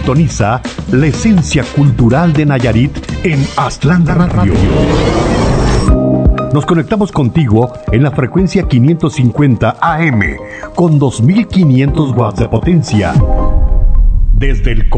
Sintoniza la esencia cultural de Nayarit en Atlanta Radio. Nos conectamos contigo en la frecuencia 550 AM con 2500 watts de potencia. Desde el